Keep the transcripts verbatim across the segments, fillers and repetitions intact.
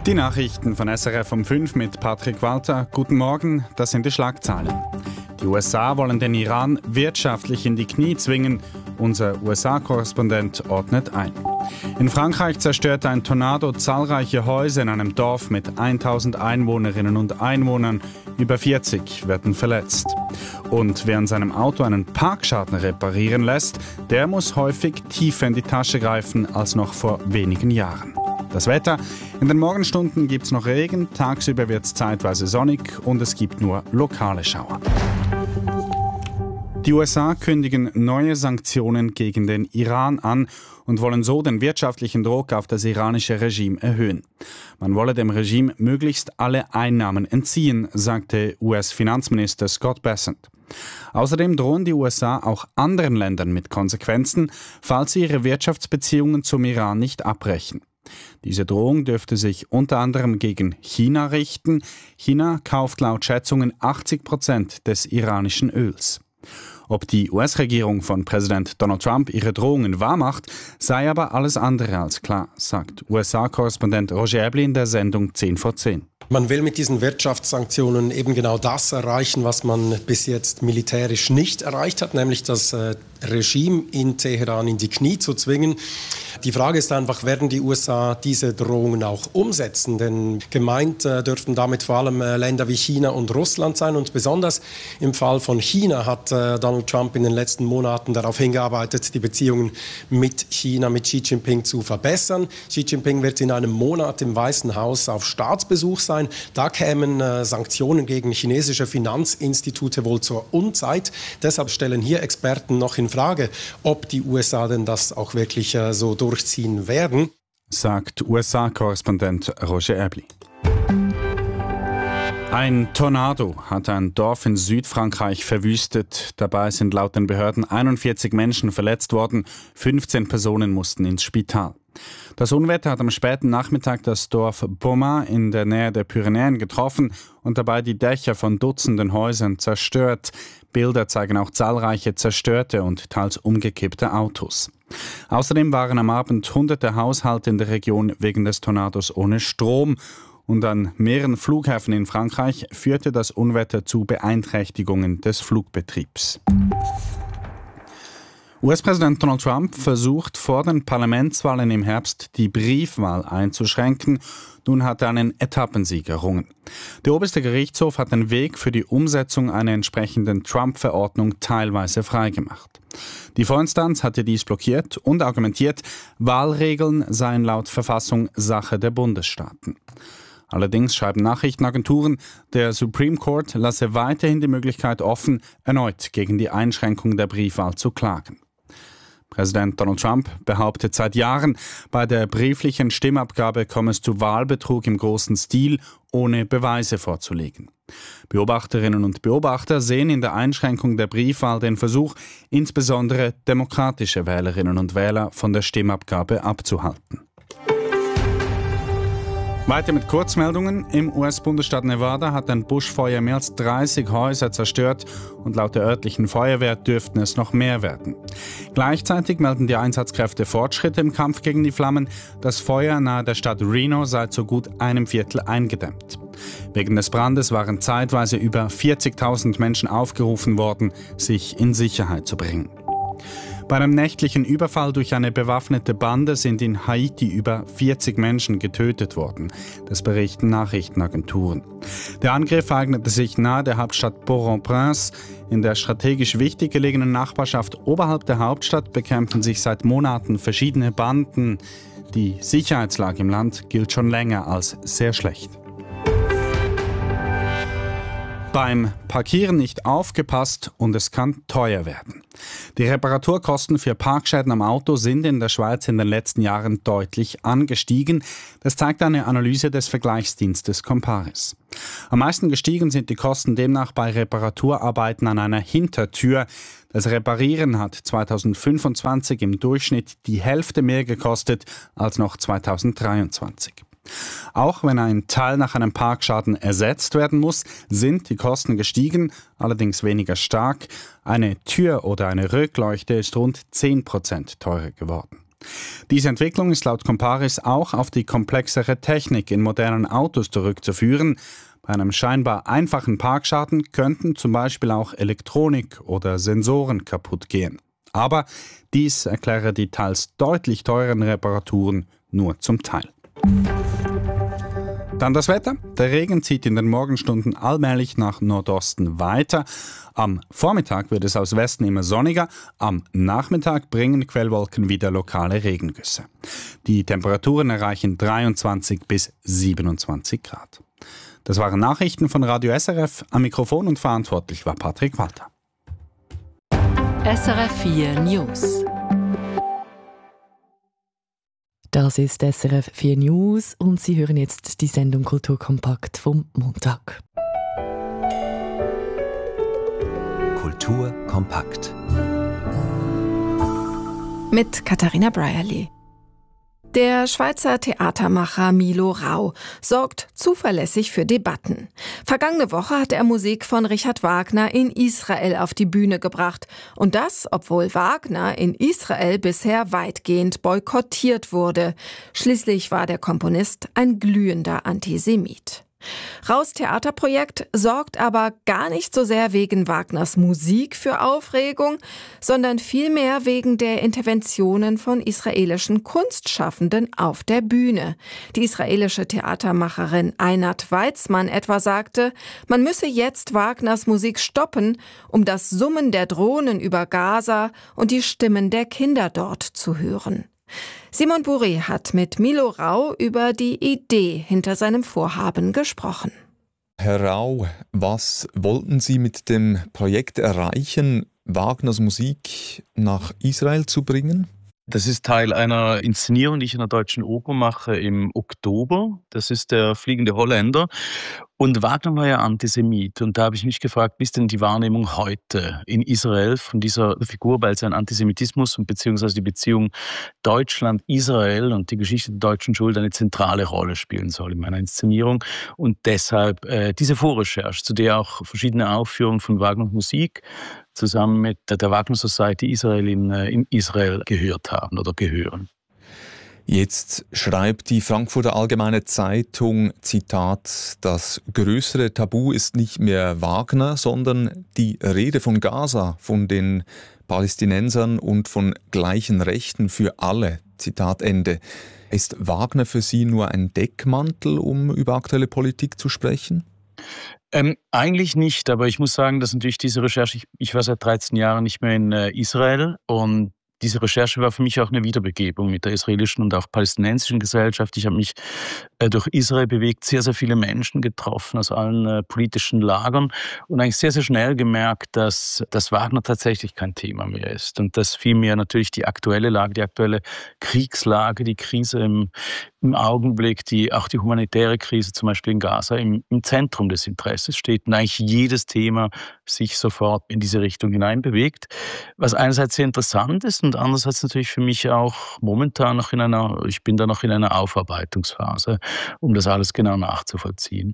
Die Nachrichten von S R F um fünf mit Patrick Walter. Guten Morgen, das sind die Schlagzeilen. Die U S A wollen den Iran wirtschaftlich in die Knie zwingen. Unser U S A-Korrespondent ordnet ein. In Frankreich zerstörte ein Tornado zahlreiche Häuser in einem Dorf mit tausend Einwohnerinnen und Einwohnern. Über vierzig werden verletzt. Und wer an seinem Auto einen Parkschaden reparieren lässt, der muss häufig tiefer in die Tasche greifen als noch vor wenigen Jahren. Das Wetter: In den Morgenstunden gibt es noch Regen, tagsüber wird es zeitweise sonnig und es gibt nur lokale Schauer. Die U S A kündigen neue Sanktionen gegen den Iran an und wollen so den wirtschaftlichen Druck auf das iranische Regime erhöhen. Man wolle dem Regime möglichst alle Einnahmen entziehen, sagte U S-Finanzminister Scott Bessent. Außerdem drohen die U S A auch anderen Ländern mit Konsequenzen, falls sie ihre Wirtschaftsbeziehungen zum Iran nicht abbrechen. Diese Drohung dürfte sich unter anderem gegen China richten. China kauft laut Schätzungen achtzig Prozent des iranischen Öls. Ob die U S-Regierung von Präsident Donald Trump ihre Drohungen wahrmacht, sei aber alles andere als klar, sagt U S A-Korrespondent Roger Ebli in der Sendung zehn vor zehn. Man will mit diesen Wirtschaftssanktionen eben genau das erreichen, was man bis jetzt militärisch nicht erreicht hat, nämlich das äh, Regime in Teheran in die Knie zu zwingen. Die Frage ist einfach, werden die U S A diese Drohungen auch umsetzen? Denn gemeint äh, dürften damit vor allem äh, Länder wie China und Russland sein. Und besonders im Fall von China hat äh, Donald Trump in den letzten Monaten darauf hingearbeitet, die Beziehungen mit China, mit Xi Jinping zu verbessern. Xi Jinping wird in einem Monat im Weißen Haus auf Staatsbesuch sein. Da kämen äh, Sanktionen gegen chinesische Finanzinstitute wohl zur Unzeit. Deshalb stellen hier Experten noch in Frage, ob die U S A denn das auch wirklich äh, so durchziehen werden, sagt U S A-Korrespondent Roger Ebli. Ein Tornado hat ein Dorf in Südfrankreich verwüstet. Dabei sind laut den Behörden einundvierzig Menschen verletzt worden. fünfzehn Personen mussten ins Spital. Das Unwetter hat am späten Nachmittag das Dorf Beaumont in der Nähe der Pyrenäen getroffen und dabei die Dächer von Dutzenden Häusern zerstört. Bilder zeigen auch zahlreiche zerstörte und teils umgekippte Autos. Außerdem waren am Abend hunderte Haushalte in der Region wegen des Tornados ohne Strom. Und an mehreren Flughäfen in Frankreich führte das Unwetter zu Beeinträchtigungen des Flugbetriebs. U S-Präsident Donald Trump versucht vor den Parlamentswahlen im Herbst die Briefwahl einzuschränken. Nun hat er einen Etappensieg errungen. Der oberste Gerichtshof hat den Weg für die Umsetzung einer entsprechenden Trump-Verordnung teilweise freigemacht. Die Vorinstanz hatte dies blockiert und argumentiert, Wahlregeln seien laut Verfassung Sache der Bundesstaaten. Allerdings schreiben Nachrichtenagenturen, der Supreme Court lasse weiterhin die Möglichkeit offen, erneut gegen die Einschränkung der Briefwahl zu klagen. Präsident Donald Trump behauptet seit Jahren, bei der brieflichen Stimmabgabe komme es zu Wahlbetrug im großen Stil, ohne Beweise vorzulegen. Beobachterinnen und Beobachter sehen in der Einschränkung der Briefwahl den Versuch, insbesondere demokratische Wählerinnen und Wähler von der Stimmabgabe abzuhalten. Weiter mit Kurzmeldungen. Im U S-Bundesstaat Nevada hat ein Buschfeuer mehr als dreißig Häuser zerstört und laut der örtlichen Feuerwehr dürften es noch mehr werden. Gleichzeitig melden die Einsatzkräfte Fortschritte im Kampf gegen die Flammen. Das Feuer nahe der Stadt Reno sei zu gut einem Viertel eingedämmt. Wegen des Brandes waren zeitweise über vierzigtausend Menschen aufgerufen worden, sich in Sicherheit zu bringen. Bei einem nächtlichen Überfall durch eine bewaffnete Bande sind in Haiti über vierzig Menschen getötet worden. Das berichten Nachrichtenagenturen. Der Angriff ereignete sich nahe der Hauptstadt Port-au-Prince. In der strategisch wichtig gelegenen Nachbarschaft oberhalb der Hauptstadt bekämpfen sich seit Monaten verschiedene Banden. Die Sicherheitslage im Land gilt schon länger als sehr schlecht. Beim Parkieren nicht aufgepasst und es kann teuer werden. Die Reparaturkosten für Parkschäden am Auto sind in der Schweiz in den letzten Jahren deutlich angestiegen. Das zeigt eine Analyse des Vergleichsdienstes Comparis. Am meisten gestiegen sind die Kosten demnach bei Reparaturarbeiten an einer Hintertür. Das Reparieren hat zweitausendfünfundzwanzig im Durchschnitt die Hälfte mehr gekostet als noch zweitausenddreiundzwanzig. Auch wenn ein Teil nach einem Parkschaden ersetzt werden muss, sind die Kosten gestiegen, allerdings weniger stark. Eine Tür oder eine Rückleuchte ist rund zehn Prozent teurer geworden. Diese Entwicklung ist laut Comparis auch auf die komplexere Technik in modernen Autos zurückzuführen. Bei einem scheinbar einfachen Parkschaden könnten zum Beispiel auch Elektronik oder Sensoren kaputt gehen. Aber dies erkläre die teils deutlich teuren Reparaturen nur zum Teil. Dann das Wetter. Der Regen zieht in den Morgenstunden allmählich nach Nordosten weiter. Am Vormittag wird es aus Westen immer sonniger. Am Nachmittag bringen Quellwolken wieder lokale Regengüsse. Die Temperaturen erreichen dreiundzwanzig bis siebenundzwanzig Grad. Das waren Nachrichten von Radio S R F. Am Mikrofon und verantwortlich war Patrick Walter. S R F vier News. Das ist S R F vier News und Sie hören jetzt die Sendung Kulturkompakt vom Montag. Kultur kompakt. Mit Katharina Brierley. Der Schweizer Theatermacher Milo Rau sorgt zuverlässig für Debatten. Vergangene Woche hat er Musik von Richard Wagner in Israel auf die Bühne gebracht. Und das, obwohl Wagner in Israel bisher weitgehend boykottiert wurde. Schließlich war der Komponist ein glühender Antisemit. Raus Theaterprojekt sorgt aber gar nicht so sehr wegen Wagners Musik für Aufregung, sondern vielmehr wegen der Interventionen von israelischen Kunstschaffenden auf der Bühne. Die israelische Theatermacherin Einat Weizmann etwa sagte, man müsse jetzt Wagners Musik stoppen, um das Summen der Drohnen über Gaza und die Stimmen der Kinder dort zu hören. Simon Buri hat mit Milo Rau über die Idee hinter seinem Vorhaben gesprochen. Herr Rau, was wollten Sie mit dem Projekt erreichen, Wagners Musik nach Israel zu bringen? Das ist Teil einer Inszenierung, die ich in der Deutschen Oper mache im Oktober. Das ist der Fliegende Holländer. Und Wagner war ja Antisemit. Und da habe ich mich gefragt, wie ist denn die Wahrnehmung heute in Israel von dieser Figur, weil sein Antisemitismus und beziehungsweise die Beziehung Deutschland-Israel und die Geschichte der deutschen Schuld eine zentrale Rolle spielen soll in meiner Inszenierung. Und deshalb äh, diese Vorrecherche, zu der auch verschiedene Aufführungen von Wagners Musik zusammen mit der Wagner Society Israel in, äh, in Israel gehört haben oder gehören. Jetzt schreibt die Frankfurter Allgemeine Zeitung, Zitat, das größere Tabu ist nicht mehr Wagner, sondern die Rede von Gaza, von den Palästinensern und von gleichen Rechten für alle, Zitat Ende. Ist Wagner für Sie nur ein Deckmantel, um über aktuelle Politik zu sprechen? Ähm, eigentlich nicht, aber ich muss sagen, dass natürlich diese Recherche, ich, ich war seit dreizehn Jahren nicht mehr in äh, Israel und diese Recherche war für mich auch eine Wiederbegebung mit der israelischen und auch palästinensischen Gesellschaft. Ich habe mich äh, durch Israel bewegt, sehr, sehr viele Menschen getroffen aus allen äh, politischen Lagern und eigentlich sehr, sehr schnell gemerkt, dass, dass Wagner tatsächlich kein Thema mehr ist und dass vielmehr natürlich die aktuelle Lage, die aktuelle Kriegslage, die Krise im, im Augenblick, die, auch die humanitäre Krise zum Beispiel in Gaza im, im Zentrum des Interesses steht und eigentlich jedes Thema sich sofort in diese Richtung hineinbewegt. Was einerseits sehr interessant ist und andererseits natürlich für mich auch momentan noch in einer, ich bin da noch in einer Aufarbeitungsphase, um das alles genau nachzuvollziehen.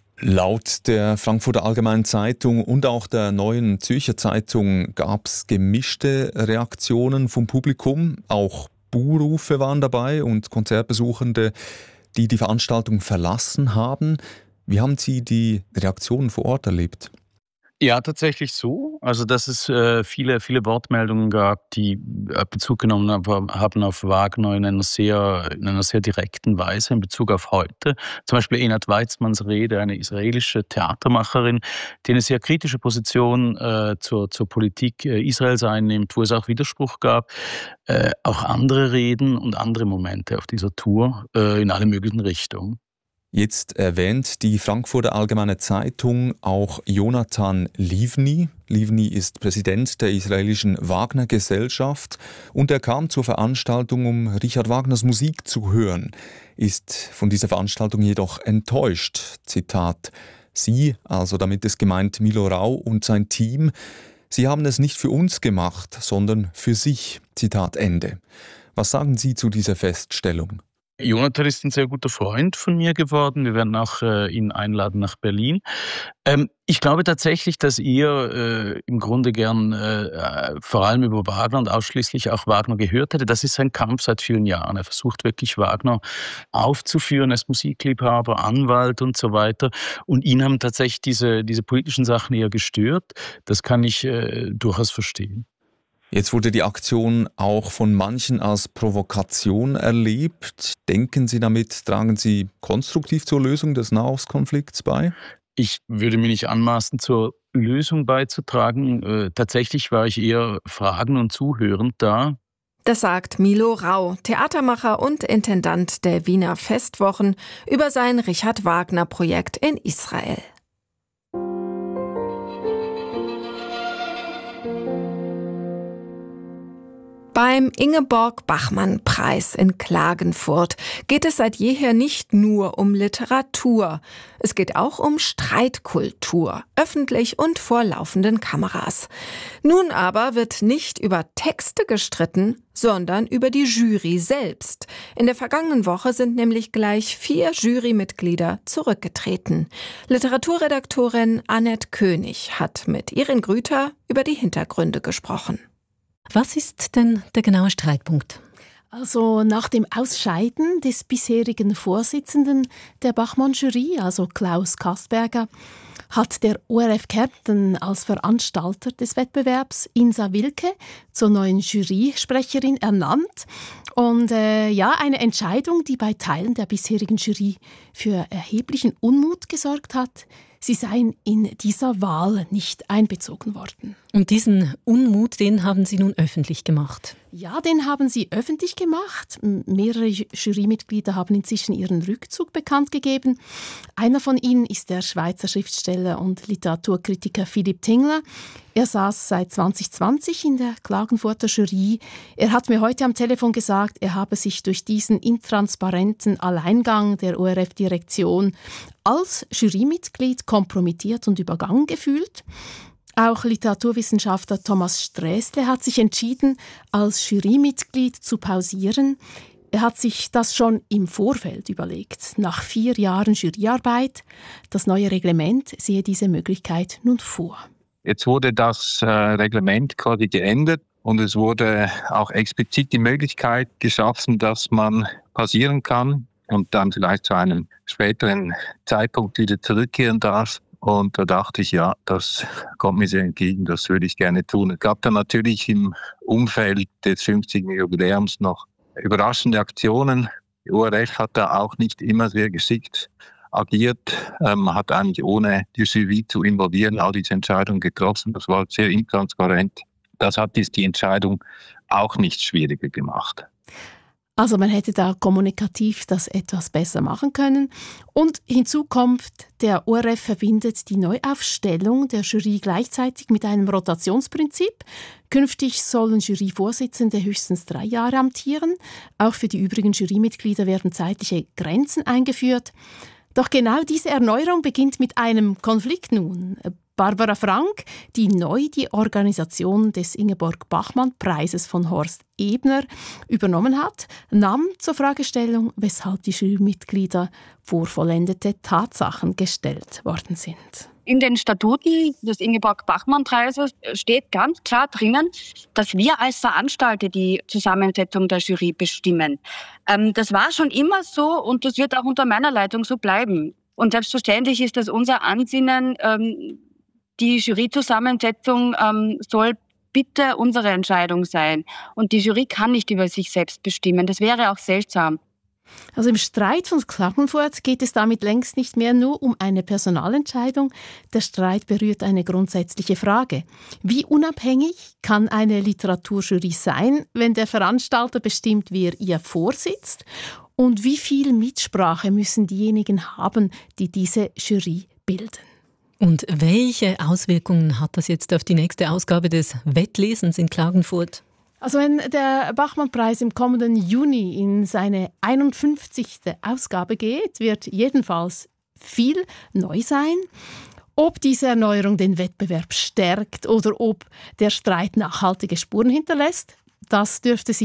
Laut der Frankfurter Allgemeinen Zeitung und auch der Neuen Zürcher Zeitung gab es gemischte Reaktionen vom Publikum. Auch Buhrufe waren dabei und Konzertbesuchende, die die Veranstaltung verlassen haben. Wie haben Sie die Reaktionen vor Ort erlebt? Ja, tatsächlich so. Also, dass es äh, viele, viele Wortmeldungen gab, die äh, Bezug genommen haben, haben auf Wagner in einer sehr, in einer sehr direkten Weise in Bezug auf heute. Zum Beispiel Einat Weizmanns Rede, eine israelische Theatermacherin, die eine sehr kritische Position äh, zur, zur Politik äh, Israels einnimmt, wo es auch Widerspruch gab. Äh, auch andere Reden und andere Momente auf dieser Tour äh, in alle möglichen Richtungen. Jetzt erwähnt die Frankfurter Allgemeine Zeitung auch Jonathan Livni. Livni ist Präsident der israelischen Wagner-Gesellschaft und er kam zur Veranstaltung, um Richard Wagners Musik zu hören, ist von dieser Veranstaltung jedoch enttäuscht. Zitat: Sie, also damit ist gemeint Milo Rau und sein Team, sie haben es nicht für uns gemacht, sondern für sich. Zitat Ende. Was sagen Sie zu dieser Feststellung? Jonathan ist ein sehr guter Freund von mir geworden. Wir werden auch äh, ihn einladen nach Berlin. Ähm, ich glaube tatsächlich, dass ihr äh, im Grunde gern äh, vor allem über Wagner und ausschließlich auch Wagner gehört hätte. Das ist sein Kampf seit vielen Jahren. Er versucht wirklich Wagner aufzuführen. Er ist Musikliebhaber, Anwalt und so weiter. Und ihn haben tatsächlich diese, diese politischen Sachen eher gestört. Das kann ich äh, durchaus verstehen. Jetzt wurde die Aktion auch von manchen als Provokation erlebt. Denken Sie damit, tragen Sie konstruktiv zur Lösung des Nahostkonflikts bei? Ich würde mir nicht anmaßen, zur Lösung beizutragen. Äh, tatsächlich war ich eher fragend und zuhörend da. Das sagt Milo Rau, Theatermacher und Intendant der Wiener Festwochen, über sein Richard Wagner-Projekt in Israel. Beim Ingeborg-Bachmann-Preis in Klagenfurt geht es seit jeher nicht nur um Literatur. Es geht auch um Streitkultur, öffentlich und vor laufenden Kameras. Nun aber wird nicht über Texte gestritten, sondern über die Jury selbst. In der vergangenen Woche sind nämlich gleich vier Jurymitglieder zurückgetreten. Literaturredaktorin Annette König hat mit Irin Grüter über die Hintergründe gesprochen. Was ist denn der genaue Streitpunkt? Also nach dem Ausscheiden des bisherigen Vorsitzenden der Bachmann-Jury, also Klaus Kastberger, hat der O R F Kärnten als Veranstalter des Wettbewerbs Insa Wilke zur neuen Jurysprecherin ernannt. Und äh, ja, eine Entscheidung, die bei Teilen der bisherigen Jury für erheblichen Unmut gesorgt hat. Sie seien in dieser Wahl nicht einbezogen worden. Und diesen Unmut, den haben Sie nun öffentlich gemacht? Ja, den haben sie öffentlich gemacht. Mehrere Jurymitglieder haben inzwischen ihren Rückzug bekannt gegeben. Einer von ihnen ist der Schweizer Schriftsteller und Literaturkritiker Philipp Tingler. Er saß seit zwanzig zwanzig in der Klagenfurter Jury. Er hat mir heute am Telefon gesagt, er habe sich durch diesen intransparenten Alleingang der O R F-Direktion als Jurymitglied kompromittiert und übergangen gefühlt. Auch Literaturwissenschaftler Thomas Sträßle hat sich entschieden, als Jurymitglied zu pausieren. Er hat sich das schon im Vorfeld überlegt. Nach vier Jahren Juryarbeit, das neue Reglement sehe diese Möglichkeit nun vor. Jetzt wurde das äh, Reglement quasi geändert und es wurde auch explizit die Möglichkeit geschaffen, dass man pausieren kann und dann vielleicht zu einem späteren Zeitpunkt wieder zurückkehren darf. Und da dachte ich, ja, das kommt mir sehr entgegen, das würde ich gerne tun. Es gab dann natürlich im Umfeld des fünfzigjährigen Jubiläums noch überraschende Aktionen. Die O R F hat da auch nicht immer sehr geschickt agiert, ähm, hat eigentlich ohne die Jury zu involvieren all diese Entscheidungen getroffen. Das war sehr intransparent. Das hat die Entscheidung auch nicht schwieriger gemacht. Also man hätte da kommunikativ das etwas besser machen können. Und hinzu kommt, der O R F verbindet die Neuaufstellung der Jury gleichzeitig mit einem Rotationsprinzip. Künftig sollen Juryvorsitzende höchstens drei Jahre amtieren. Auch für die übrigen Jurymitglieder werden zeitliche Grenzen eingeführt. Doch genau diese Erneuerung beginnt mit einem Konflikt nun. Barbara Frank, die neu die Organisation des Ingeborg-Bachmann-Preises von Horst Ebner übernommen hat, nahm zur Fragestellung, weshalb die Jurymitglieder vor vollendete Tatsachen gestellt worden sind. In den Statuten des Ingeborg-Bachmann-Preises steht ganz klar drinnen, dass wir als Veranstalter die Zusammensetzung der Jury bestimmen. Ähm, das war schon immer so und das wird auch unter meiner Leitung so bleiben. Und selbstverständlich ist das unser Ansinnen, ähm, die Juryzusammensetzung ähm, soll bitte unsere Entscheidung sein. Und die Jury kann nicht über sich selbst bestimmen. Das wäre auch seltsam. Also im Streit von Klagenfurt geht es damit längst nicht mehr nur um eine Personalentscheidung. Der Streit berührt eine grundsätzliche Frage. Wie unabhängig kann eine Literaturjury sein, wenn der Veranstalter bestimmt, wer ihr vorsitzt? Und wie viel Mitsprache müssen diejenigen haben, die diese Jury bilden? Und welche Auswirkungen hat das jetzt auf die nächste Ausgabe des Wettlesens in Klagenfurt? Also wenn der Bachmann-Preis im kommenden Juni in seine einundfünfzigste Ausgabe geht, wird jedenfalls viel neu sein. Ob diese Erneuerung den Wettbewerb stärkt oder ob der Streit nachhaltige Spuren hinterlässt, das dürfte sich